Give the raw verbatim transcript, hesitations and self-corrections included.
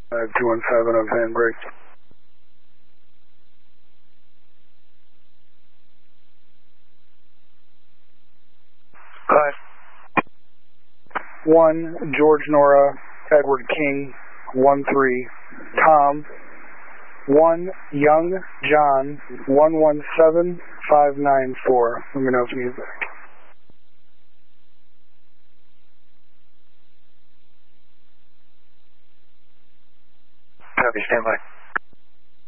two one seven on handbrake. Hi. one, George Nora, Edward King, one three, Tom, one, Young John, one one seven five nine four. Let me know if you need that. Copy, stand by.